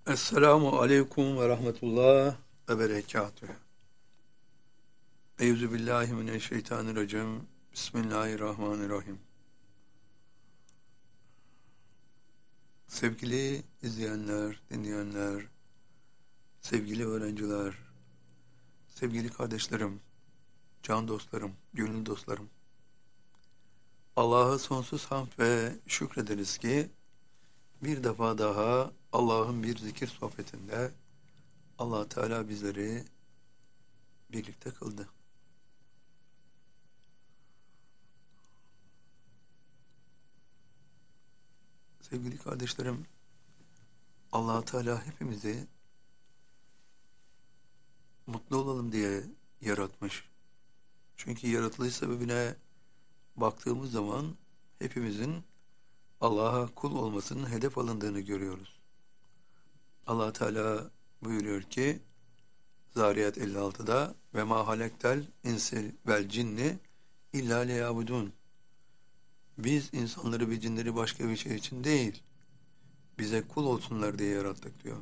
Esselamu aleyküm ve rahmetullah ve berekatühü. Euzubillahimineşşeytanirracim. Bismillahirrahmanirrahim. Sevgili izleyenler, dinleyenler, sevgili öğrenciler, sevgili kardeşlerim, can dostlarım, gönül dostlarım. Allah'a sonsuz hamd ve şükrederiz ki bir defa daha Allah'ın bir zikir sohbetinde Allah Teala bizleri birlikte kıldı. Sevgili kardeşlerim, Allah Teala hepimizi mutlu olalım diye yaratmış. Çünkü yaratılış sebebine baktığımız zaman hepimizin Allah'a kul olmasının hedef alındığını görüyoruz. Allah Teala buyuruyor ki Zariyat 56'da ve ma halektel insi vel cinni illa liyabudun. Biz insanları ve cinleri başka bir şey için değil, bize kul olsunlar diye yarattık diyor.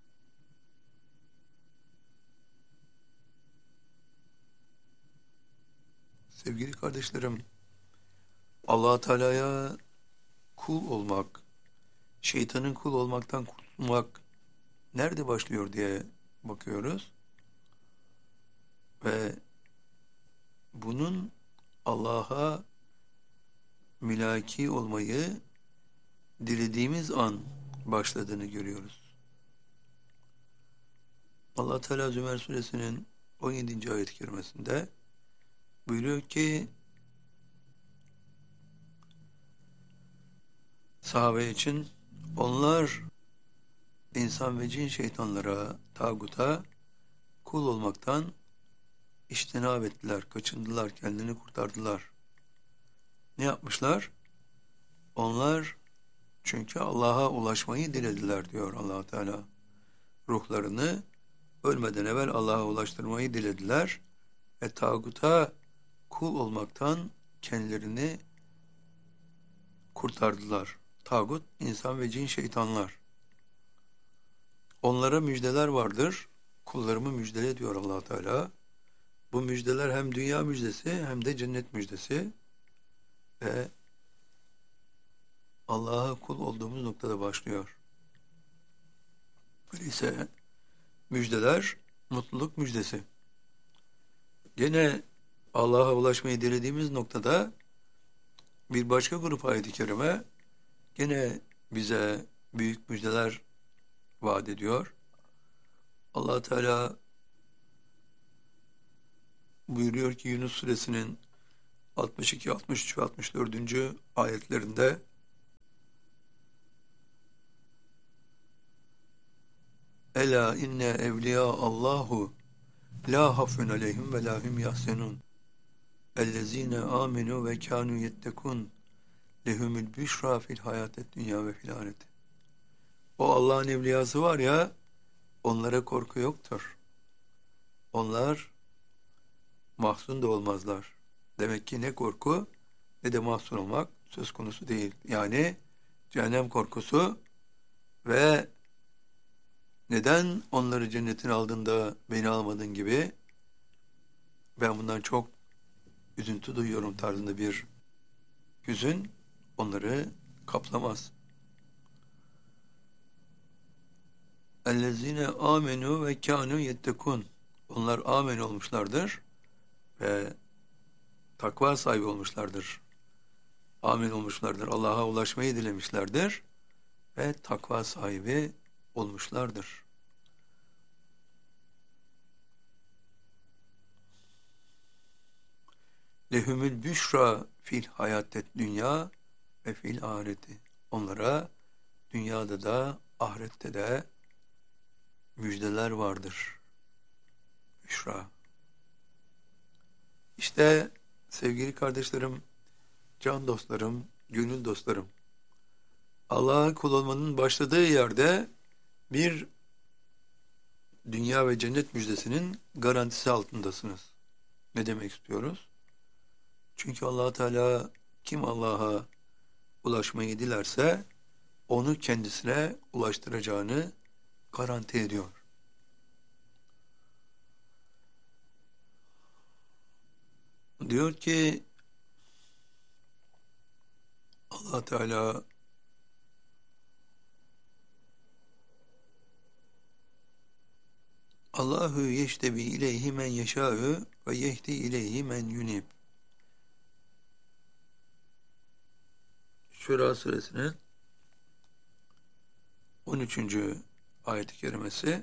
Sevgili kardeşlerim, Allah Teala'ya kul olmak, şeytanın kul olmaktan kurtulmak nerede başlıyor diye bakıyoruz. Ve bunun Allah'a mülaki olmayı dilediğimiz an başladığını görüyoruz. Allah Teala Zümer suresinin 17. ayet-i kerimesinde buyuruyor ki sahabe için onlar insan ve cin şeytanlara, tağuta kul olmaktan iştinab ettiler, kaçındılar, kendini kurtardılar. Ne yapmışlar? Onlar çünkü Allah'a ulaşmayı dilediler diyor Allah Teala. Ruhlarını ölmeden evvel Allah'a ulaştırmayı dilediler ve tağuta kul olmaktan kendilerini kurtardılar. Tağut, insan ve cin şeytanlar. Onlara müjdeler vardır. Kullarımı müjdele diyor Allah Teala. Bu müjdeler hem dünya müjdesi hem de cennet müjdesi ve Allah'a kul olduğumuz noktada başlıyor. Öyleyse müjdeler mutluluk müjdesi. Gene Allah'a ulaşmayı dilediğimiz noktada bir başka grup ayet-i kerime gene bize büyük müjdeler vaat ediyor. Allah Teala buyuruyor ki Yunus suresinin 62, 63 ve 64. ayetlerinde Ela inne evliya Allahu la hafun aleyhim ve la hum yahsenun ellezine amenu ve kanu yettekun lehumul büşra fil hayatet dünya ve fil ahiret. O Allah'ın evliyası var ya, onlara korku yoktur. Onlar mahzun da olmazlar. Demek ki ne korku ne de mahzun olmak söz konusu değil. Yani cehennem korkusu ve neden onları cennetin aldığında beni almadın gibi ben bundan çok üzüntü duyuyorum tarzında bir hüzün onları kaplamaz. Ellezine amenu ve kanu yettekun. Onlar amen olmuşlardır ve takva sahibi olmuşlardır. Amin olmuşlardır. Allah'a ulaşmayı dilemişlerdir ve takva sahibi olmuşlardır. Lehumül büşra fil hayatet dünya ve fil ahireti. Onlara dünyada da ahirette de müjdeler vardır. Büşra. İşte sevgili kardeşlerim, can dostlarım, gönül dostlarım, Allah'a kul olmanın başladığı yerde bir dünya ve cennet müjdesinin garantisi altındasınız. Ne demek istiyoruz? Çünkü Allah Teala kim Allah'a ulaşmayı dilerse onu kendisine ulaştıracağını garanti ediyor. Diyor ki Allah Teala Allahu yeştebi ileyhi men yeşâ'ü ve yehdi ileyhi men yunib. Şura suresinin 13. ayet-i kerimesi.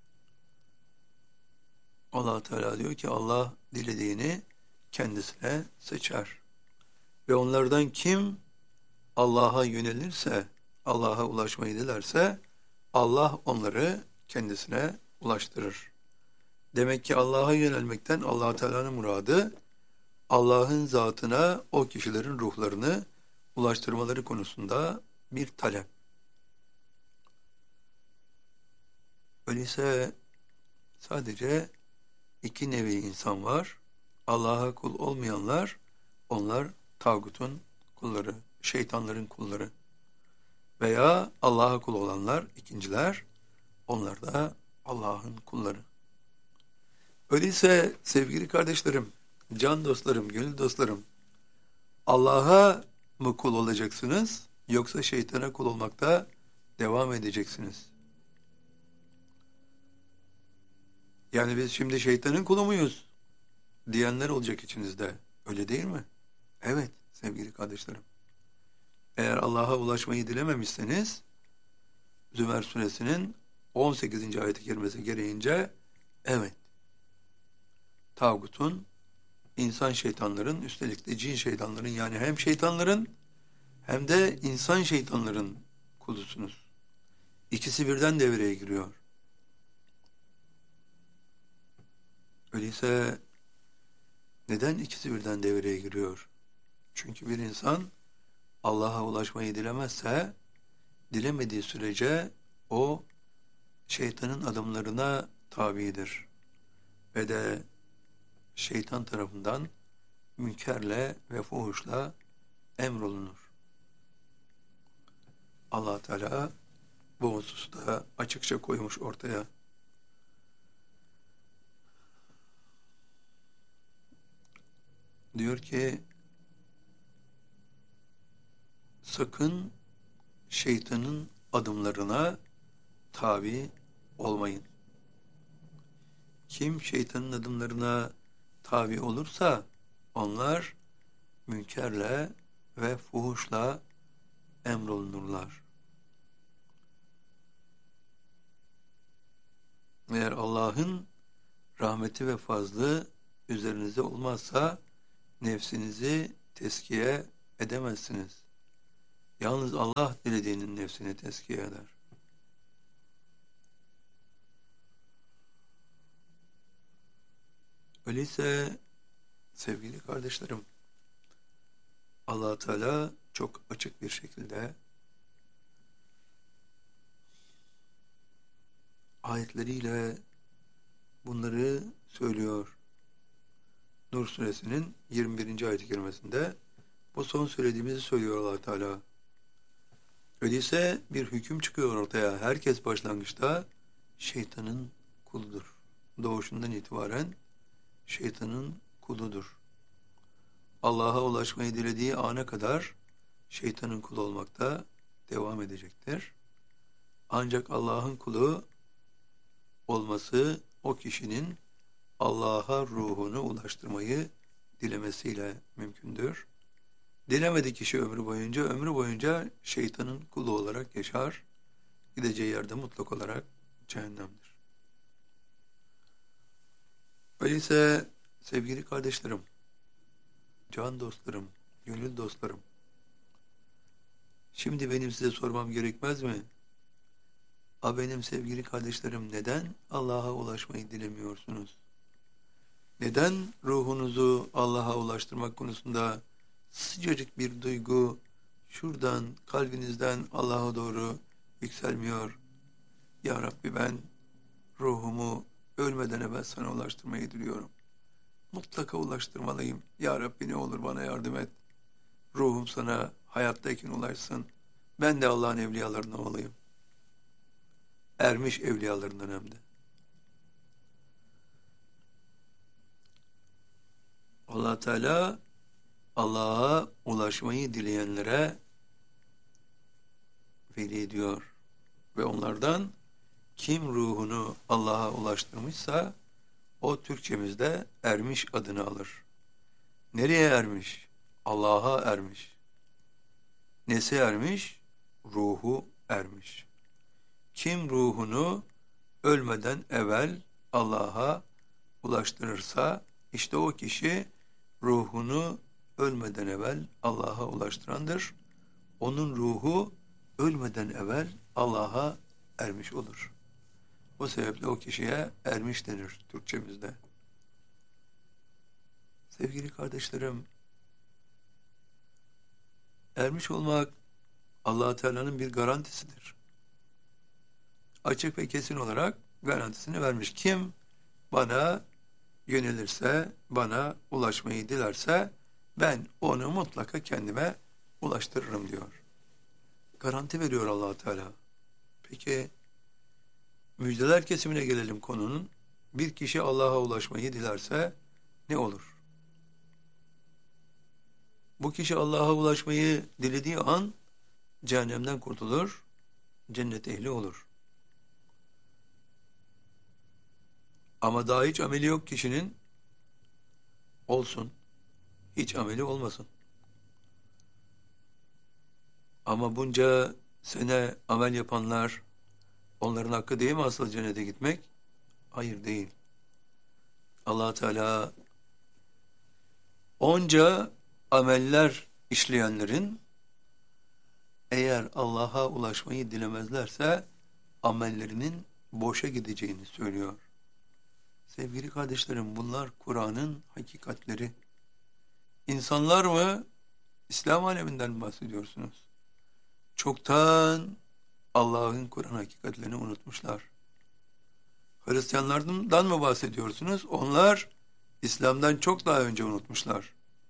Allah Teala diyor ki Allah dilediğini kendisine seçer. Ve onlardan kim Allah'a yönelirse, Allah'a ulaşmayı dilerse Allah onları kendisine ulaştırır. Demek ki Allah'a yönelmekten Allah Teala'nın muradı Allah'ın zatına o kişilerin ruhlarını ulaştırmaları konusunda bir talep. Öyleyse sadece iki nevi insan var. Allah'a kul olmayanlar, onlar tağutun kulları, şeytanların kulları. Veya Allah'a kul olanlar, ikinciler, onlar da Allah'ın kulları. Öyleyse sevgili kardeşlerim, can dostlarım, gönül dostlarım, Allah'a mı kul olacaksınız, yoksa şeytana kul olmakta devam edeceksiniz? Yani biz şimdi şeytanın kulu muyuz diyenler olacak içinizde. Öyle değil mi? Evet sevgili kardeşlerim. Eğer Allah'a ulaşmayı dilememişseniz Zümer suresinin 18. ayet-i kerimesi gereğince evet, tağutun, insan şeytanların, üstelik de cin şeytanların, yani hem şeytanların hem de insan şeytanların kulusunuz. İkisi birden devreye giriyor. Öyleyse neden ikisi birden devreye giriyor? Çünkü bir insan Allah'a ulaşmayı dilemezse, dilemediği sürece o şeytanın adımlarına tabidir. Ve de şeytan tarafından münkerle ve fuhuşla emrolunur. Allah Teala bu hususta açıkça koymuş ortaya. Diyor ki sakın şeytanın adımlarına tabi olmayın. Kim şeytanın adımlarına tabi olursa onlar münkerle ve fuhuşla emrolunurlar. Eğer Allah'ın rahmeti ve fazlı üzerinize olmazsa nefsinizi teskiye edemezsiniz. Yalnız Allah dilediğinin nefsini teskiye eder. Öyleyse sevgili kardeşlerim, Allah Teala çok açık bir şekilde ayetleriyle bunları söylüyor. Nur suresinin 21. ayet-i kerimesinde bu son söylediğimizi söylüyor Allah Teala. Öyleyse bir hüküm çıkıyor ortaya. Herkes başlangıçta şeytanın kuludur. Doğuşundan itibaren şeytanın kuludur. Allah'a ulaşmayı dilediği ana kadar şeytanın kulu olmakta devam edecektir. Ancak Allah'ın kulu olması o kişinin Allah'a ruhunu ulaştırmayı dilemesiyle mümkündür. Dilemedi kişi ömrü boyunca şeytanın kulu olarak yaşar. Gideceği yerde mutlak olarak cehennemdir. Öyleyse sevgili kardeşlerim, can dostlarım, gönül dostlarım, şimdi benim size sormam gerekmez mi? Benim sevgili kardeşlerim, neden Allah'a ulaşmayı dilemiyorsunuz? Neden ruhunuzu Allah'a ulaştırmak konusunda sıcacık bir duygu şuradan, kalbinizden Allah'a doğru yükselmiyor? Ya Rabbi, ben ruhumu ölmeden evvel sana ulaştırmayı diliyorum. Mutlaka ulaştırmalıyım. Ya Rabbi, ne olur bana yardım et. Ruhum sana hayattayken ulaşsın. Ben de Allah'ın evliyalarından olayım. ermiş evliyalarından hem de. Allah Teala Allah'a ulaşmayı dileyenlere veli ediyor. Ve onlardan kim ruhunu Allah'a ulaştırmışsa o Türkçemizde ermiş adını alır. Nereye ermiş? Allah'a ermiş. Nesi ermiş? Ruhu ermiş. Kim ruhunu ölmeden evvel Allah'a ulaştırırsa işte o kişi ruhunu ölmeden evvel Allah'a ulaştırandır. Onun ruhu ölmeden evvel Allah'a ermiş olur. O sebeple o kişiye ermiş denir Türkçemizde. Sevgili kardeşlerim, ermiş olmak Allah Teala'nın bir garantisidir. Açık ve kesin olarak garantisini vermiş. Kim bana yönelirse, bana ulaşmayı dilerse ben onu mutlaka kendime ulaştırırım diyor. Garanti veriyor Allah Teala. Peki müjdeler kesimine gelelim konunun. Bir kişi Allah'a ulaşmayı dilerse ne olur? Bu kişi Allah'a ulaşmayı dilediği an cehennemden kurtulur, cennet ehli olur. Ama daha hiç ameli yok kişinin, olsun. Hiç ameli olmasın. Ama bunca sene amel yapanlar, onların hakkı değil mi asıl cennete gitmek? Hayır, değil. Allah Teala onca ameller işleyenlerin eğer Allah'a ulaşmayı dilemezlerse amellerinin boşa gideceğini söylüyor. Sevgili kardeşlerim, bunlar Kur'an'ın hakikatleri. İnsanlar mı? İslam aleminden mi bahsediyorsunuz? Çoktan Allah'ın Kur'an hakikatlerini unutmuşlar. Hristiyanlardan mı bahsediyorsunuz? Onlar İslam'dan çok daha önce unutmuşlar.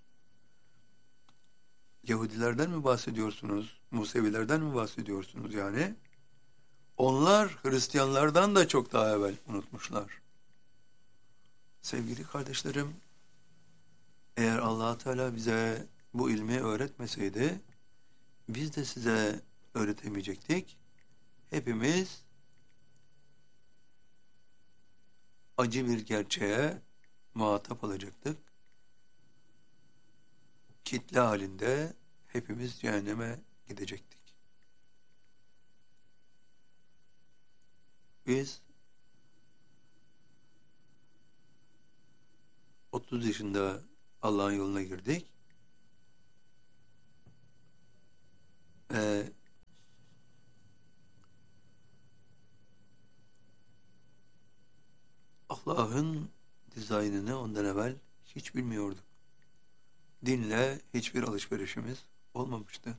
Yahudilerden mi bahsediyorsunuz? Musevilerden mi bahsediyorsunuz yani? Onlar Hristiyanlardan da çok daha evvel unutmuşlar. Sevgili kardeşlerim, eğer Allah Teala bize bu ilmi öğretmeseydi, biz de size öğretemeyecektik. Hepimiz acı bir gerçeğe muhatap olacaktık. Kitle halinde hepimiz cehenneme gidecektik. Biz 30 yaşında Allah'ın yoluna girdik. Allah'ın dizaynını ondan evvel hiç bilmiyorduk. Dinle hiçbir alışverişimiz olmamıştı.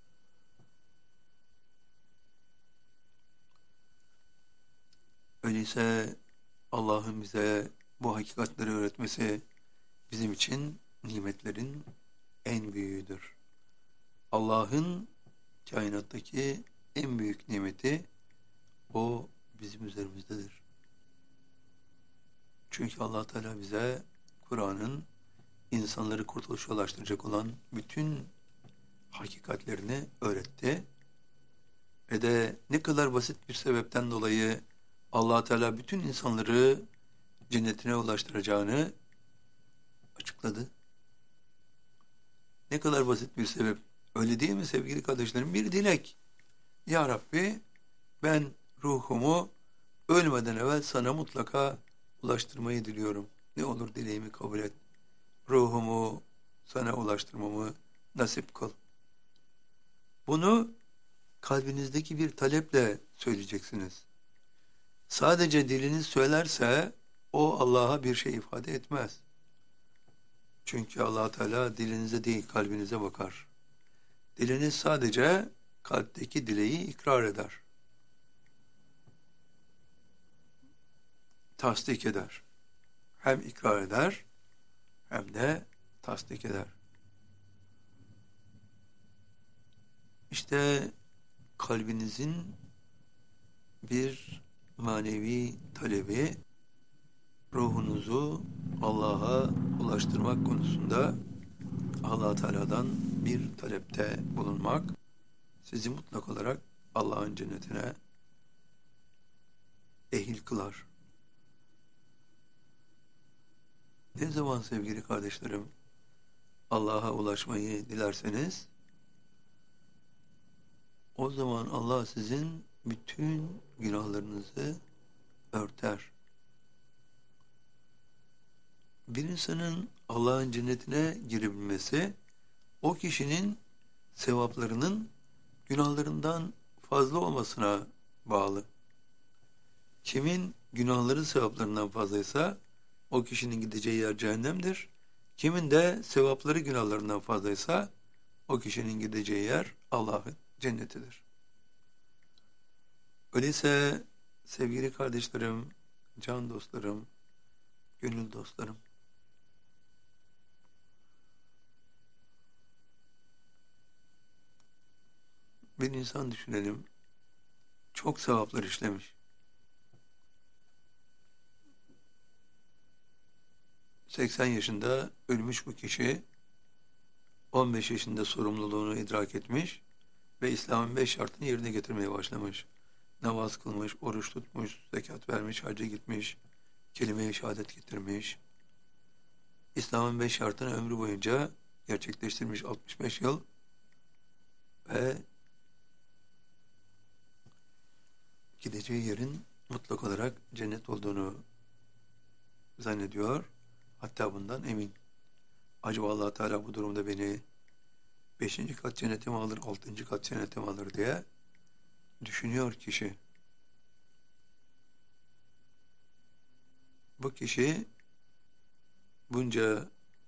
Öyleyse Allah'ın bize bu hakikatleri öğretmesi bizim için nimetlerin en büyüğüdür. Allah'ın kainattaki en büyük nimeti o bizim üzerimizdedir. Çünkü Allah Teala bize Kur'an'ın insanları kurtuluşa ulaştıracak olan bütün hakikatlerini öğretti. Ve de ne kadar basit bir sebepten dolayı Allah Teala bütün insanları cennetine ulaştıracağını açıkladı. Ne kadar basit bir sebep. Öyle değil mi sevgili kardeşlerim? Bir dilek. Ya Rabbi, ben ruhumu ölmeden evvel sana mutlaka ulaştırmayı diliyorum. Ne olur dileğimi kabul et. Ruhumu sana ulaştırmamı nasip kıl. Bunu kalbinizdeki bir taleple söyleyeceksiniz. Sadece diliniz söylerse o Allah'a bir şey ifade etmez. Çünkü Allah Teala dilinize değil kalbinize bakar. Diliniz sadece kalpteki dileği ikrar eder. Tasdik eder. Hem ikrar eder hem de tasdik eder. İşte kalbinizin bir manevi talebi, ruhunuzu Allah'a ulaştırmak konusunda Allah Teala'dan bir talepte bulunmak sizi mutlak olarak Allah'ın cennetine ehil kılar. Ne zaman sevgili kardeşlerim Allah'a ulaşmayı dilerseniz, o zaman Allah sizin bütün günahlarınızı örter. Bir insanın Allah'ın cennetine girebilmesi, o kişinin sevaplarının günahlarından fazla olmasına bağlı. Kimin günahları sevaplarından fazlaysa, o kişinin gideceği yer cehennemdir. Kimin de sevapları günahlarından fazlaysa, o kişinin gideceği yer Allah'ın cennetidir. Öyleyse sevgili kardeşlerim, can dostlarım, gönül dostlarım, bir insan düşünelim, çok sevaplar işlemiş. 80 yaşında ölmüş bu kişi, 15 yaşında sorumluluğunu idrak etmiş ve İslam'ın 5 şartını yerine getirmeye başlamış. Namaz kılmış, oruç tutmuş, zekat vermiş, hacca gitmiş, kelime-i şehadet getirmiş. İslam'ın 5 şartını ömrü boyunca gerçekleştirmiş 65 yıl ve gideceği yerin mutlak olarak cennet olduğunu zannediyor. Hatta bundan emin. Acaba Allah Teala bu durumda beni 5. kat cennete mi alır, 6. kat cennete mi alır diye düşünüyor kişi. Bu kişi bunca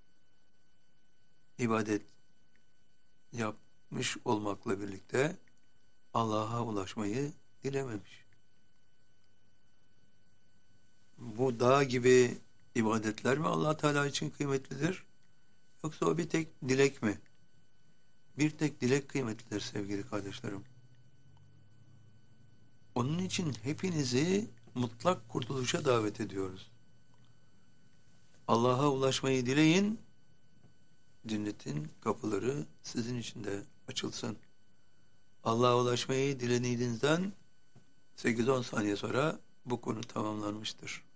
ibadet yapmış olmakla birlikte Allah'a ulaşmayı dilememiş. Bu dağ gibi ibadetler mi Allah Teala için kıymetlidir? Yoksa o bir tek dilek mi? Bir tek dilek kıymetlidir sevgili kardeşlerim. Onun için hepinizi mutlak kurtuluşa davet ediyoruz. Allah'a ulaşmayı dileyin, cennetin kapıları sizin için de açılsın. Allah'a ulaşmayı dilediğinizden 8-10 saniye sonra bu konu tamamlanmıştır.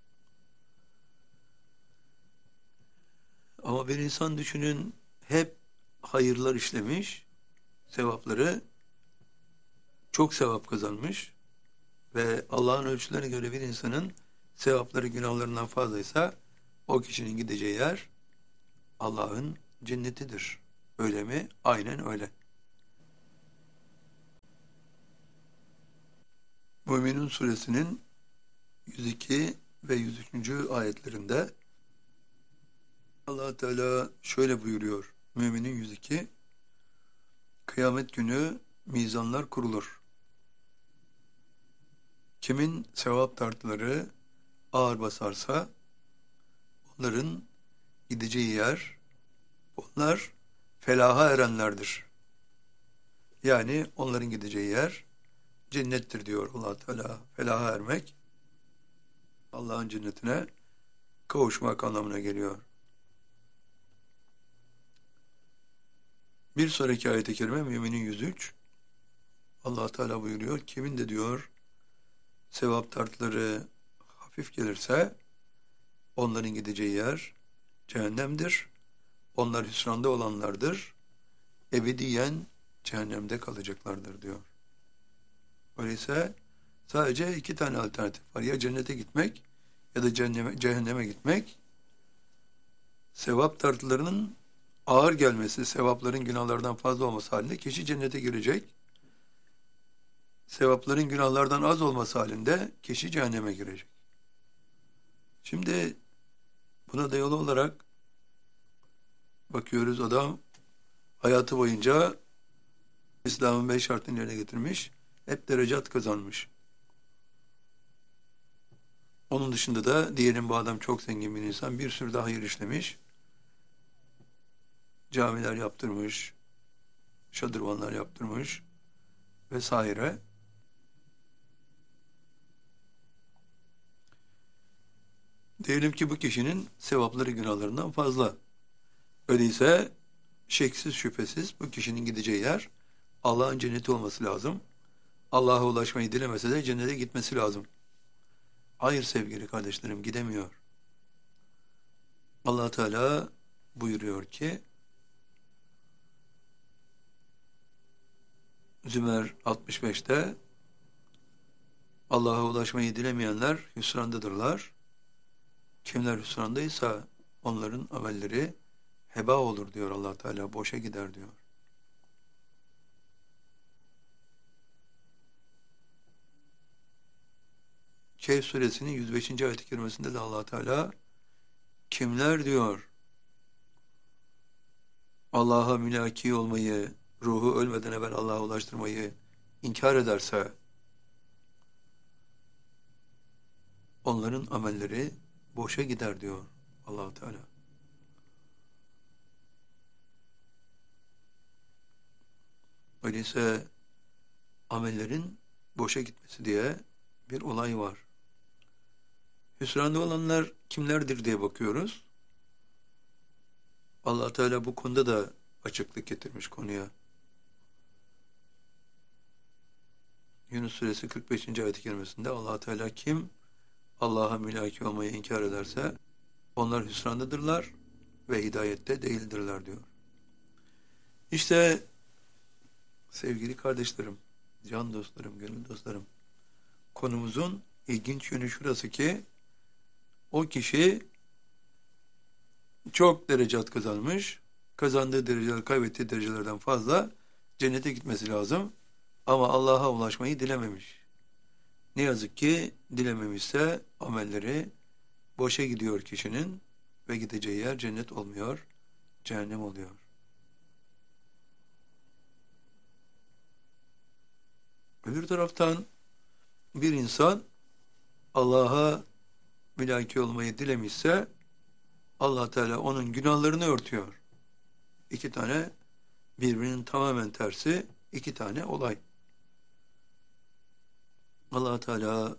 Ama bir insan düşünün, hep hayırlar işlemiş, sevapları çok sevap kazanmış ve Allah'ın ölçülerine göre bir insanın sevapları günahlarından fazlaysa o kişinin gideceği yer Allah'ın cennetidir. Öyle mi? Aynen öyle. Müminun suresinin 102 ve 103. ayetlerinde Allah Teala şöyle buyuruyor. Müminin 102: Kıyamet günü mizanlar kurulur. Kimin sevap tartıları ağır basarsa onların gideceği yer, onlar felaha erenlerdir. Yani onların gideceği yer cennettir diyor Allah Teala. Felaha ermek, Allah'ın cennetine kavuşmak anlamına geliyor. Bir sonraki ayet-i kerime Müminin 103. Allah Teala buyuruyor. Kimin de diyor sevap tartıları hafif gelirse onların gideceği yer cehennemdir. Onlar hüsranda olanlardır. Ebediyen cehennemde kalacaklardır diyor. Öyleyse sadece 2 tane alternatif var. Ya cennete gitmek ya da cehenneme gitmek. Sevap tartılarının ağır gelmesi, sevapların günahlardan fazla olması halinde kişi cennete girecek. Sevapların günahlardan az olması halinde kişi cehenneme girecek. Şimdi buna dayalı olarak bakıyoruz, adam hayatı boyunca İslam'ın 5 şartını yerine getirmiş, hep derecat kazanmış. Onun dışında da diyelim bu adam çok zengin bir insan, bir sürü de hayır işlemiş, camiler yaptırmış, şadırvanlar yaptırmış vesaire. Diyelim ki bu kişinin sevapları günahlarından fazla. Öyleyse şeksiz şüphesiz bu kişinin gideceği yer Allah'ın cenneti olması lazım. Allah'a ulaşmayı dilemese de cennete gitmesi lazım. Hayır sevgili kardeşlerim, gidemiyor. Allah Teala buyuruyor ki Zümer 65'te Allah'a ulaşmayı dilemeyenler hüsrandadırlar. Kimler hüsrandaysa onların amelleri heba olur diyor Allah Teala, boşa gider diyor. Kehf suresinin 105. ayet-i kerimesinde de Allah Teala kimler diyor Allah'a mülaki olmayı, ruhu ölmeden evvel Allah'a ulaştırmayı inkar ederse onların amelleri boşa gider diyor Allah Teala. Öyleyse amellerin boşa gitmesi diye bir olay var. Hüsranda olanlar kimlerdir diye bakıyoruz. Allah Teala bu konuda da açıklık getirmiş konuya. Yunus suresi 45. ayet-i kerimesinde Allah Teala kim Allah'a mülaki olmayı inkar ederse onlar hüsrandadırlar ve hidayette değildirler diyor. İşte sevgili kardeşlerim, can dostlarım, gönül dostlarım, konumuzun ilginç yönü şurası ki o kişi çok derecat kazanmış, kazandığı dereceler kaybettiği derecelerden fazla cennete gitmesi lazım ama Allah'a ulaşmayı dilememiş. Ne yazık ki dilememişse amelleri boşa gidiyor kişinin ve gideceği yer cennet olmuyor, cehennem oluyor. Öbür taraftan bir insan Allah'a mülaki olmayı dilemişse Allah Teala onun günahlarını örtüyor. İki tane birbirinin tamamen tersi iki tane olay. Allah Teala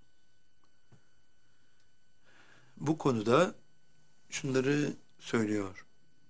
bu konuda şunları söylüyor.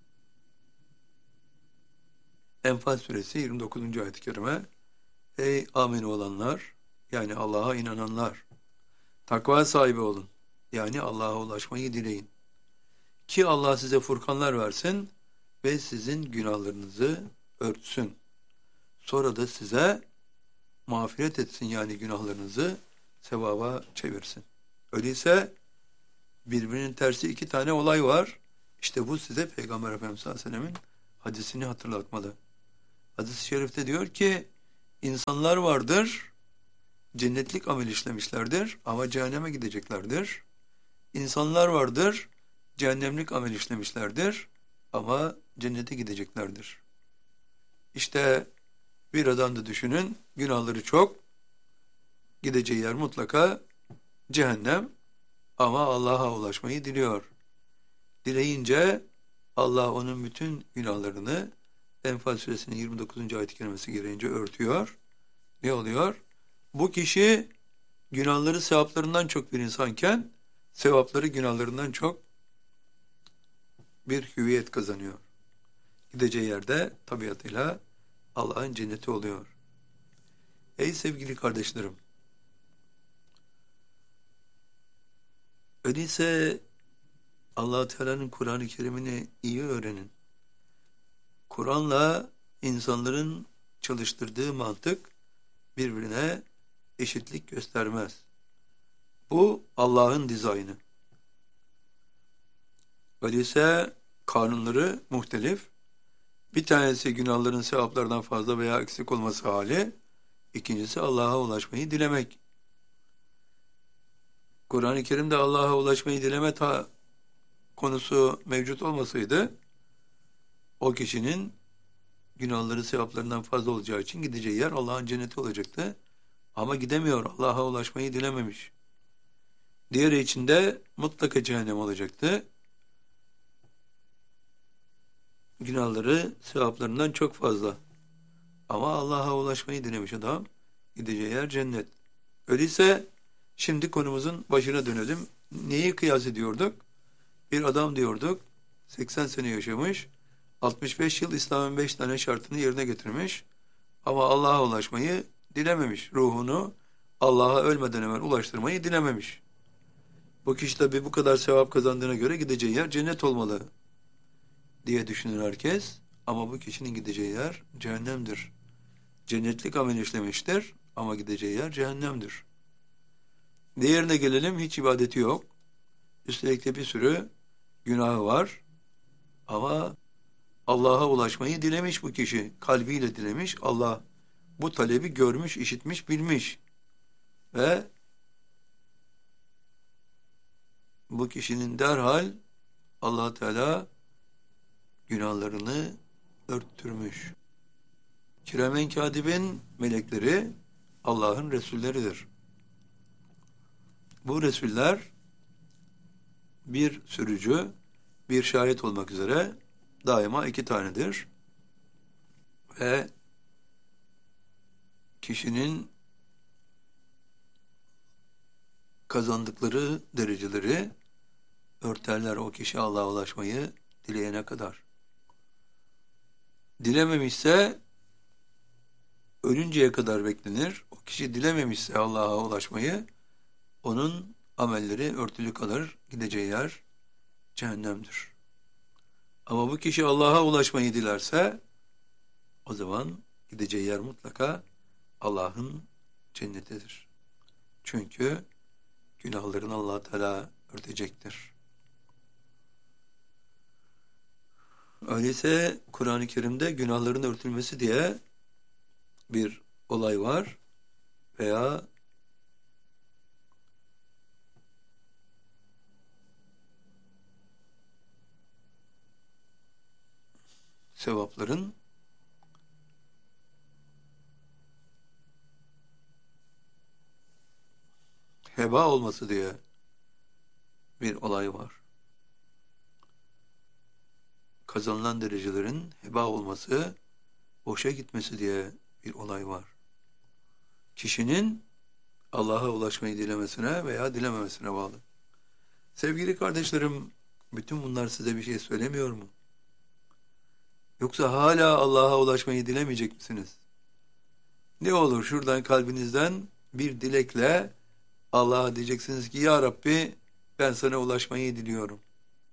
Enfal suresi 29. ayet-i kerime: Ey amin olanlar, yani Allah'a inananlar, takva sahibi olun, yani Allah'a ulaşmayı dileyin. Ki Allah size furkanlar versin ve sizin günahlarınızı örtsün. Sonra da size mağfiret etsin, yani günahlarınızı sevaba çevirsin. Öyleyse birbirinin tersi iki tane olay var. İşte bu size Peygamber Efendimiz sallallahu aleyhi ve sellemin hadisini hatırlatmalı. Hadis-i şerifte diyor ki insanlar vardır, cennetlik amel işlemişlerdir ama cehenneme gideceklerdir. İnsanlar vardır, cehennemlik amel işlemişlerdir ama cennete gideceklerdir. İşte bir adam da düşünün, günahları çok, gideceği yer mutlaka cehennem ama Allah'a ulaşmayı diliyor. Dileyince Allah onun bütün günahlarını Enfal suresinin 29. ayet-i kerimesi gereğince örtüyor. Ne oluyor? Bu kişi günahları sevaplarından çok bir insanken sevapları günahlarından çok bir hüviyet kazanıyor. Gideceği yerde tabiatıyla Allah'ın cenneti oluyor. Ey sevgili kardeşlerim! Öyleyse Allah Teala'nın Kur'an-ı Kerim'ini iyi öğrenin. Kur'an'la insanların çalıştırdığı mantık birbirine eşitlik göstermez. Bu Allah'ın dizaynı. Öyleyse kanunları muhtelif. Bir tanesi günahların sevaplardan fazla veya eksik olması hali, ikincisi Allah'a ulaşmayı dilemek. Kur'an-ı Kerim'de Allah'a ulaşmayı dileme konusu mevcut olmasaydı, o kişinin günahları sevaplarından fazla olacağı için gideceği yer Allah'ın cenneti olacaktı. Ama gidemiyor, Allah'a ulaşmayı dilememiş. Diğeri için de mutlaka cehennem olacaktı. Günahları sevaplarından çok fazla. Ama Allah'a ulaşmayı dilemiş adam, gideceği yer cennet. Öyleyse şimdi konumuzun başına dönelim. neyi kıyas ediyorduk? Bir adam diyorduk, 80 sene yaşamış, 65 yıl İslam'ın 5 tane şartını yerine getirmiş ama Allah'a ulaşmayı dilememiş. Ruhunu Allah'a ölmeden evvel ulaştırmayı dilememiş. Bu kişi tabi bu kadar sevap kazandığına göre gideceği yer cennet olmalı diye düşünür herkes. Ama bu kişinin gideceği yer cehennemdir. Cennetlik amel işlemiştir ama gideceği yer cehennemdir. Diğerine gelelim, hiç ibadeti yok. Üstelik de bir sürü günahı var. Ama Allah'a ulaşmayı dilemiş bu kişi. Kalbiyle dilemiş. Allah bu talebi görmüş, işitmiş, bilmiş. Ve bu kişinin derhal Allah Teala günahlarını örttürmüş. Kiremen Katibin melekleri Allah'ın Resulleridir. Bu Resuller bir sürücü, bir şahit olmak üzere daima 2 tanedir. Ve kişinin kazandıkları dereceleri örterler o kişi Allah'a ulaşmayı dileyene kadar. Dilememişse ölünceye kadar beklenir. O kişi dilememişse Allah'a ulaşmayı, onun amelleri örtülü kalır. Gideceği yer cehennemdir. Ama bu kişi Allah'a ulaşmayı dilerse o zaman gideceği yer mutlaka Allah'ın cennetidir. Çünkü günahlarını Allah Teala örtecektir. Öyleyse Kur'an-ı Kerim'de günahların örtülmesi diye bir olay var veya sevapların heba olması diye bir olay var. Kazanılan derecelerin heba olması, boşa gitmesi diye bir olay var. Kişinin Allah'a ulaşmayı dilemesine veya dilememesine bağlı. Sevgili kardeşlerim, bütün bunlar size bir şey söylemiyor mu? Yoksa hala Allah'a ulaşmayı dilemeyecek misiniz? Ne olur şuradan kalbinizden bir dilekle Allah'a diyeceksiniz ki Ya Rabbi ben sana ulaşmayı diliyorum.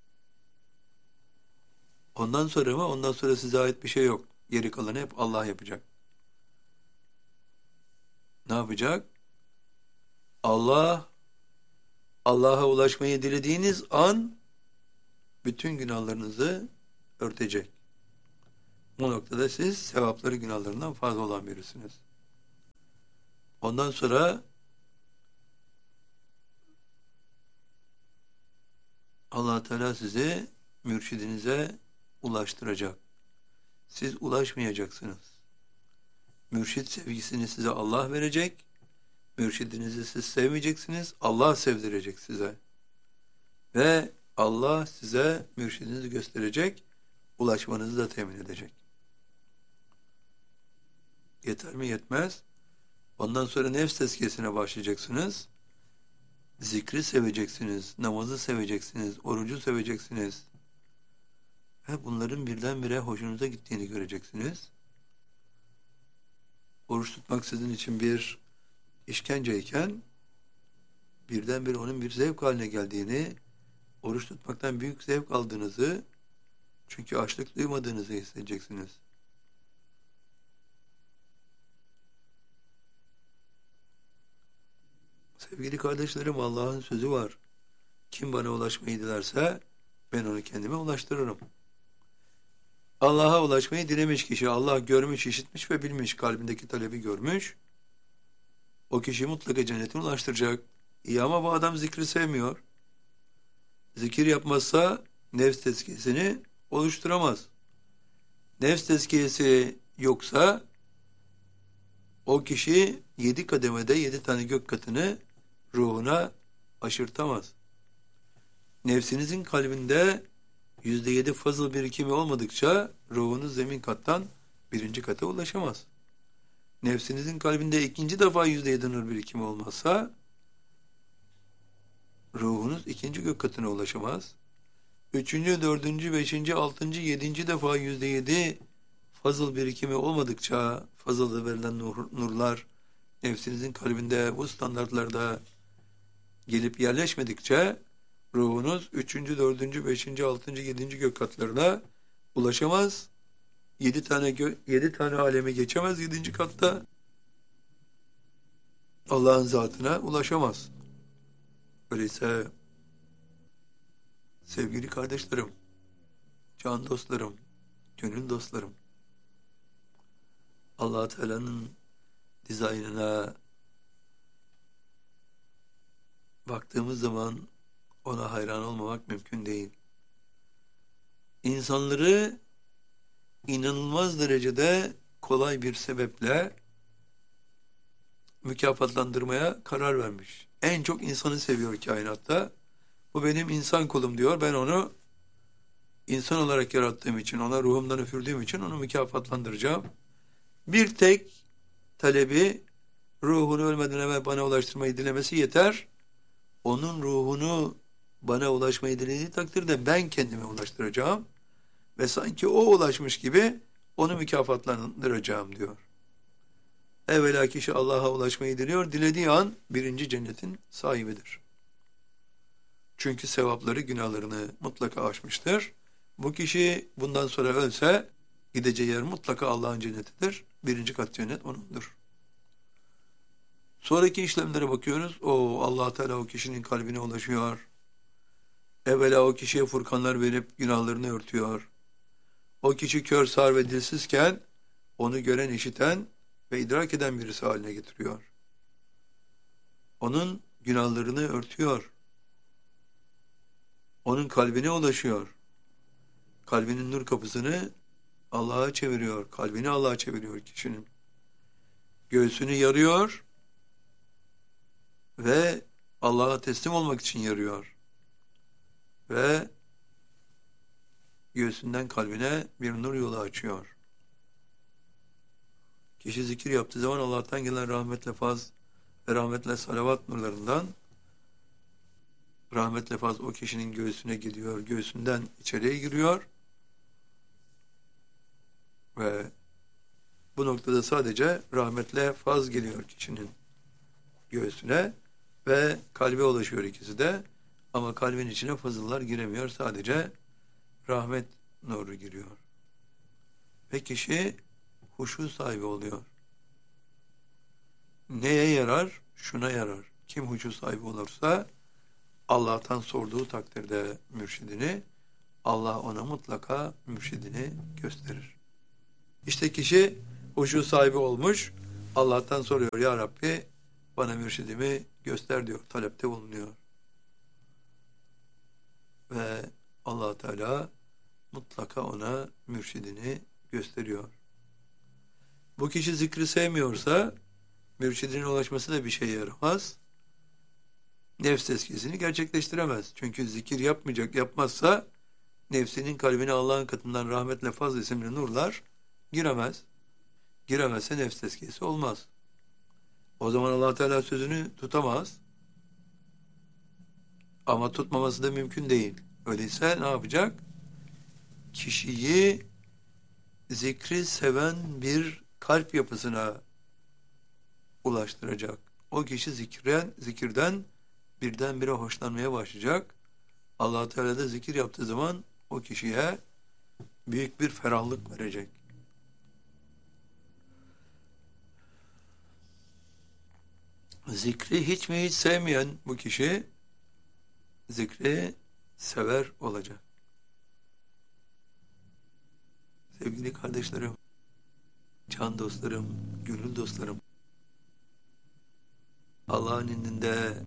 Ondan sonra mı? Ondan sonra size ait bir şey yok. Geri kalanı hep Allah yapacak. Ne yapacak? Allah'a ulaşmayı dilediğiniz an bütün günahlarınızı örtecek. Bu noktada siz sevapları günahlarından fazla olan birisiniz. Ondan sonra Allah Teala sizi mürşidinize ulaştıracak. Siz ulaşmayacaksınız. Mürşid sevgisini size Allah verecek. Mürşidinizi siz sevmeyeceksiniz. Allah sevdirecek size. Ve Allah size mürşidinizi gösterecek. Ulaşmanızı da temin edecek. Yeter mi? Yetmez. Ondan sonra nefs tezkiyesine başlayacaksınız. Zikri seveceksiniz. Namazı seveceksiniz. Orucu seveceksiniz. Ve bunların birdenbire hoşunuza gittiğini göreceksiniz. Oruç tutmak sizin için bir işkenceyken birdenbire onun bir zevk haline geldiğini, oruç tutmaktan büyük zevk aldığınızı, çünkü açlık duymadığınızı hissedeceksiniz. Sevgili kardeşlerim, Allah'ın sözü var. Kim bana ulaşmayı dilerse ben onu kendime ulaştırırım. Allah'a ulaşmayı dilemiş kişi, Allah görmüş, işitmiş ve bilmiş, kalbindeki talebi görmüş. O kişi mutlaka cennetine ulaştıracak. İyi ama bu adam zikri sevmiyor. Zikir yapmazsa nefs tezkiyesini oluşturamaz. Nefs tezkiyesi yoksa o kişi 7 kademede 7 tane gök katını ruhuna aşırtamaz. Nefsinizin kalbinde %7 fazıl birikimi olmadıkça ruhunuz zemin kattan 1. kata ulaşamaz. Nefsinizin kalbinde 2. defa %7 nur birikimi olmazsa ruhunuz ikinci gök katına ulaşamaz. Üçüncü, dördüncü, beşinci, altıncı, yedinci defa %7 fazıl birikimi olmadıkça, fazılda verilen nurlar nefsinizin kalbinde bu standartlarda gelip yerleşmedikçe ruhunuz üçüncü, dördüncü, beşinci, altıncı, yedinci gök katlarına ulaşamaz. 7 tane alemi geçemez 7. katta. Allah'ın zatına ulaşamaz. Öyleyse sevgili kardeşlerim, can dostlarım, gönül dostlarım, Allah Teala'nın dizaynına baktığımız zaman ona hayran olmamak mümkün değil. İnsanları inanılmaz derecede kolay bir sebeple mükafatlandırmaya karar vermiş. En çok insanı seviyor kainatta. Bu benim insan kulum diyor. Ben onu insan olarak yarattığım için, ona ruhumdan üfürdüğüm için onu mükafatlandıracağım. Bir tek talebi ruhunu ölmeden evvel bana ulaştırmayı dilemesi yeter. Onun ruhunu bana ulaşmayı dilediği takdirde ben kendime ulaştıracağım. Ve sanki o ulaşmış gibi onu mükafatlandıracağım diyor. Evvela kişi Allah'a ulaşmayı diliyor. Dilediği an birinci cennetin sahibidir. Çünkü sevapları günahlarını mutlaka aşmıştır. Bu kişi bundan sonra ölse gideceği yer mutlaka Allah'ın cennetidir. Birinci kat cennet onundur. Sonraki işlemlere bakıyoruz. Allah Teala o kişinin kalbine ulaşıyor. Evvela o kişiye furkanlar verip günahlarını örtüyor. O kişi kör, sağır ve dilsizken onu gören, işiten ve idrak eden birisi haline getiriyor. Onun günahlarını örtüyor. Onun kalbine ulaşıyor. Kalbinin nur kapısını Allah'a çeviriyor. Kalbini Allah'a çeviriyor kişinin. Göğsünü yarıyor ve Allah'a teslim olmak için yarıyor. Ve göğsünden kalbine bir nur yolu açıyor. Kişi zikir yaptığı zaman Allah'tan gelen rahmetle faz ve rahmetle salavat nurlarından rahmetle faz o kişinin göğsüne gidiyor. Göğsünden içeriye giriyor. Ve bu noktada sadece rahmetle faz geliyor kişinin göğsüne ve kalbe ulaşıyor ikisi de. Ama kalbin içine fazıllar giremiyor. Sadece rahmet nuru giriyor. Ve kişi huşu sahibi oluyor. Neye yarar? Şuna yarar. Kim huşu sahibi olursa Allah'tan sorduğu takdirde mürşidini, Allah ona mutlaka mürşidini gösterir. İşte kişi huşu sahibi olmuş, Allah'tan soruyor, Ya Rabbi bana mürşidimi göster diyor, talepte bulunuyor. Ve Allah Teala mutlaka ona mürşidini gösteriyor. Bu kişi zikri sevmiyorsa mürşidine ulaşması da bir şeye yaramaz. Nefs tezkiyesini gerçekleştiremez. Çünkü zikir yapmazsa nefsinin kalbine Allah'ın katından rahmetle fazl isimli nurlar giremez. Giremezse nefs tezkiyesi olmaz. O zaman Allah Teala sözünü tutamaz. Ama tutmaması da mümkün değil. Öyleyse ne yapacak? Kişiyi zikri seven bir kalp yapısına ulaştıracak. O kişi zikirden birdenbire hoşlanmaya başlayacak. Allah Teala da zikir yaptığı zaman o kişiye büyük bir ferahlık verecek. Zikri hiç mi hiç sevmeyen bu kişi zikri sever olacak. Sevgili kardeşlerim, can dostlarım, gönül dostlarım, Allah'ın indinde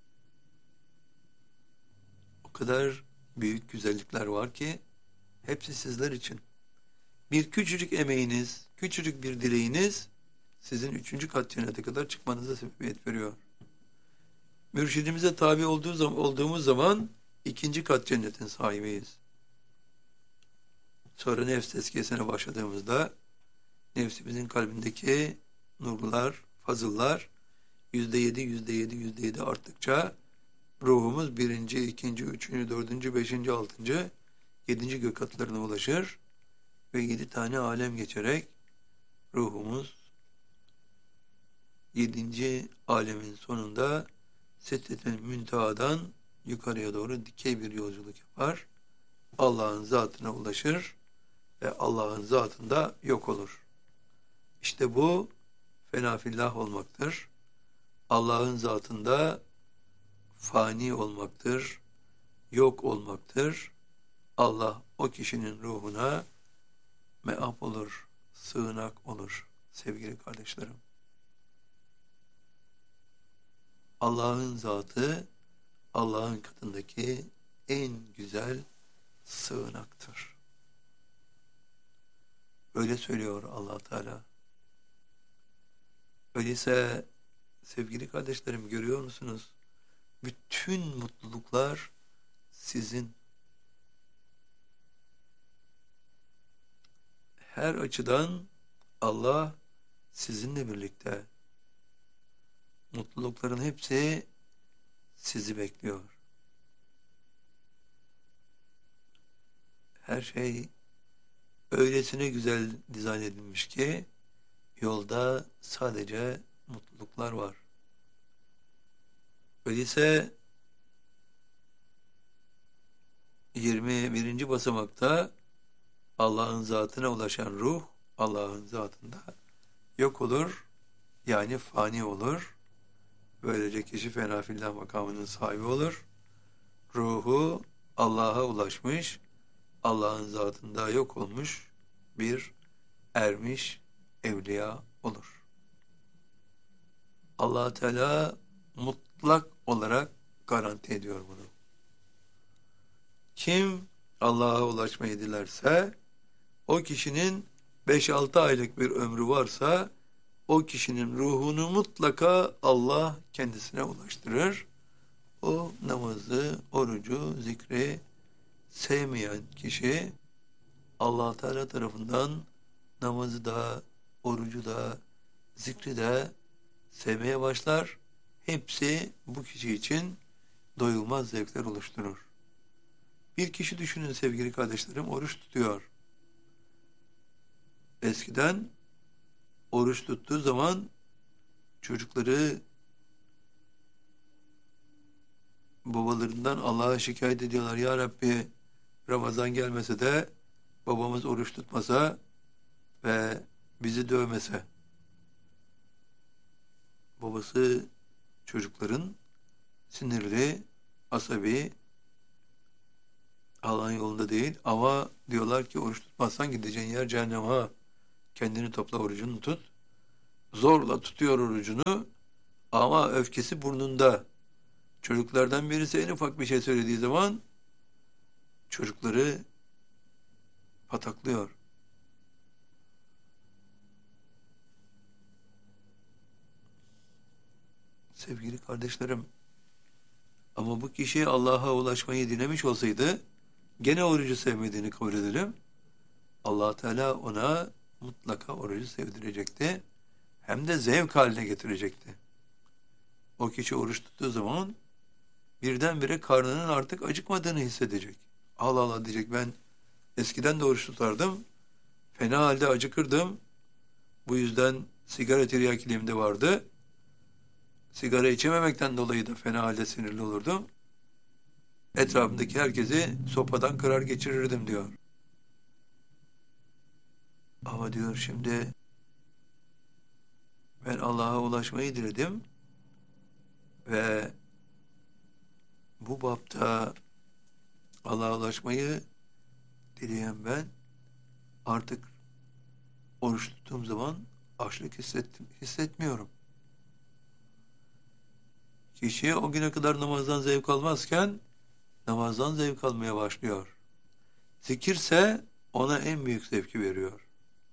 o kadar büyük güzellikler var ki hepsi sizler için. Bir küçücük emeğiniz, küçücük bir dileğiniz sizin 3. kat cennete kadar çıkmanıza sebebiyet veriyor. Mürşidimize tabi olduğumuz zaman 2. kat cennetin sahibiyiz. Sonra nefs tezkiyesine başladığımızda nefsimizin kalbindeki nurlar, fazıllar %7 arttıkça ruhumuz birinci, ikinci, üçüncü, dördüncü, beşinci, altıncı, yedinci gök katlarına ulaşır ve 7 tane alem geçerek ruhumuz yedinci alemin sonunda Sidretil Münteha'dan yukarıya doğru dikey bir yolculuk yapar. Allah'ın zatına ulaşır ve Allah'ın zatında yok olur. İşte bu fenafillah olmaktır. Allah'ın zatında fani olmaktır, yok olmaktır. Allah o kişinin ruhuna meap olur, sığınak olur sevgili kardeşlerim. Allah'ın zatı Allah'ın katındaki en güzel sığınaktır. Öyle söylüyor Allah Teala. Öyleyse sevgili kardeşlerim görüyor musunuz? Bütün mutluluklar sizin. Her açıdan Allah sizinle birlikte. Mutlulukların hepsi sizi bekliyor. Her şey öylesine güzel dizayn edilmiş ki yolda sadece mutluluklar var. Öyleyse 21. basamakta Allah'ın zatına ulaşan ruh Allah'ın zatında yok olur, yani fani olur. Böylece kişi fenafillah makamının sahibi olur. Ruhu Allah'a ulaşmış, Allah'ın zatında yok olmuş bir ermiş evliya olur. Allah Teala mutlak olarak garanti ediyor bunu. Kim Allah'a ulaşmayı dilerse, o kişinin 5-6 aylık bir ömrü varsa, o kişinin ruhunu mutlaka Allah kendisine ulaştırır. O namazı, orucu, zikri sevmeyen kişi, Allah Teala tarafından namazı da, orucu da, zikri de sevmeye başlar. Hepsi bu kişi için doyulmaz zevkler oluşturur. Bir kişi düşünün sevgili kardeşlerim, oruç tutuyor. Eskiden oruç tuttuğu zaman çocukları babalarından Allah'a şikayet ediyorlar. Ya Rabbi, Ramazan gelmese de babamız oruç tutmasa ve bizi dövmese. Babası çocukların sinirli, asabi, Allah'ın yolunda değil, ama diyorlar ki oruç tutmazsan gideceğin yer cehennem ha. Kendini topla, orucunu tut. Zorla tutuyor orucunu ama öfkesi burnunda. Çocuklardan birisi en ufak bir şey söylediği zaman çocukları pataklıyor. Sevgili kardeşlerim, ama bu kişi Allah'a ulaşmayı dilemiş olsaydı gene orucu sevmediğini kabul edelim. Allah Teala ona mutlaka orucu sevdirecekti. Hem de zevk haline getirecekti. O kişi oruç tuttuğu zaman birdenbire karnının artık acıkmadığını hissedecek. Allah Allah diyecek, ben eskiden de oruç tutardım. Fena halde acıkırdım. Bu yüzden sigara tiryakiliğimde vardı. Sigara içememekten dolayı da fena halde sinirli olurdum. Etrafımdaki herkesi sopadan kırar geçirirdim diyor. Ama diyor şimdi ben Allah'a ulaşmayı diledim ve bu bapta Allah'a ulaşmayı dileyen ben artık oruç tuttuğum zaman açlık hissetmiyorum. Kişi o güne kadar namazdan zevk almazken namazdan zevk almaya başlıyor. Zikirse ona en büyük zevki veriyor.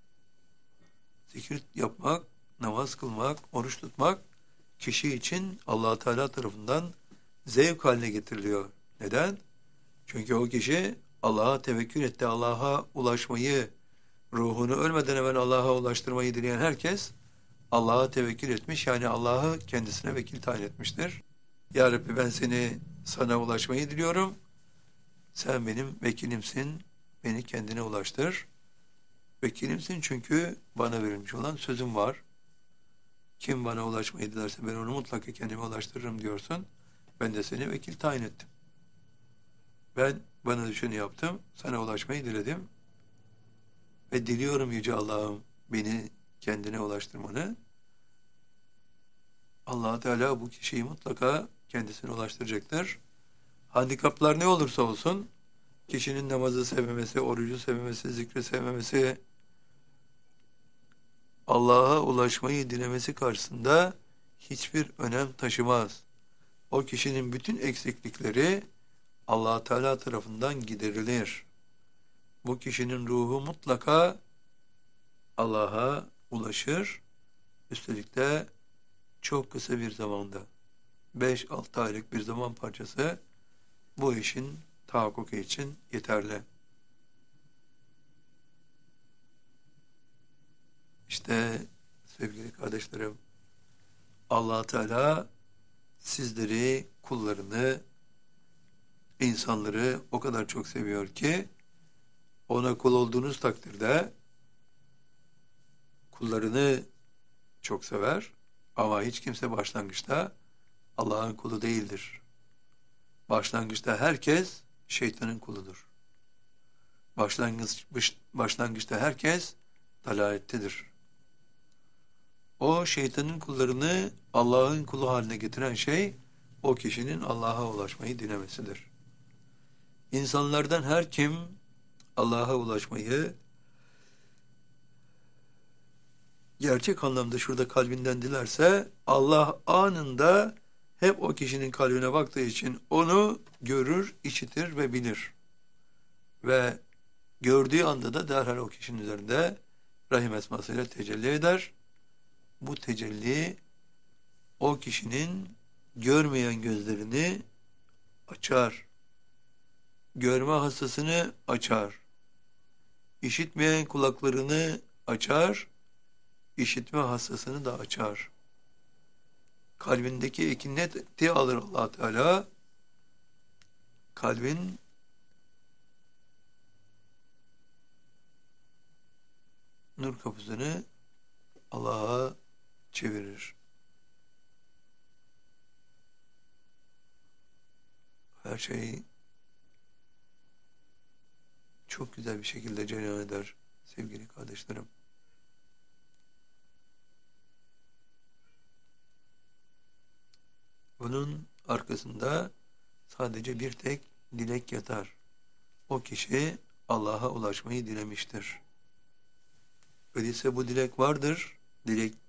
Zikir yapmak, namaz kılmak, oruç tutmak kişi için Allah Teala tarafından zevk haline getiriliyor. Neden? Çünkü o kişi Allah'a tevekkül etti, Allah'a ulaşmayı, ruhunu ölmeden evvel Allah'a ulaştırmayı dileyen herkes Allah'a tevekkül etmiş, yani Allah'ı kendisine vekil tayin etmiştir. Ya Rabbi, ben seni sana ulaşmayı diliyorum. Sen benim vekilimsin. Beni kendine ulaştır. Vekilimsin çünkü bana verilmiş olan sözüm var. Kim bana ulaşmayı dilerse ben onu mutlaka kendime ulaştırırım diyorsun. Ben de seni vekil tayin ettim. Ben bana düşeni yaptım. Sana ulaşmayı diledim. Ve diliyorum Yüce Allah'ım beni kendine ulaştırmanı. Allah Teala bu kişiyi mutlaka kendisine ulaştıracaktır. Handikaplar ne olursa olsun, kişinin namazı sevmemesi, orucu sevmemesi, zikri sevmemesi, Allah'a ulaşmayı dilemesi karşısında hiçbir önem taşımaz. O kişinin bütün eksiklikleri Allah Teala tarafından giderilir. Bu kişinin ruhu mutlaka Allah'a ulaşır. Üstelik de çok kısa bir zamanda, 5-6 aylık bir zaman parçası bu işin tahakkuku için yeterli. İşte sevgili kardeşlerim, Allah Teala sizleri, kullarını, insanları o kadar çok seviyor ki ona kul olduğunuz takdirde kullarını çok sever ama hiç kimse başlangıçta Allah'ın kulu değildir. Başlangıçta herkes şeytanın kuludur. Başlangıçta herkes dalalettedir. O şeytanın kullarını Allah'ın kulu haline getiren şey o kişinin Allah'a ulaşmayı dilemesidir. İnsanlardan her kim Allah'a ulaşmayı gerçek anlamda şurada kalbinden dilerse Allah anında hep o kişinin kalbine baktığı için onu görür, işitir ve bilir. Ve gördüğü anda da derhal o kişinin üzerinde Rahim esmasıyla tecelli eder. Bu tecelli o kişinin görmeyen gözlerini açar. Görme hastasını açar. İşitmeyen kulaklarını açar. İşitme hastasını da açar. Kalbindeki ekineti alır Allah Teala. Kalbin nur kapısını Allah'a çevirir. Her şey çok güzel bir şekilde cereyan eder sevgili kardeşlerim. Bunun arkasında sadece bir tek dilek yatar. O kişi Allah'a ulaşmayı dilemiştir. Öyleyse bu dilek vardır. Dilek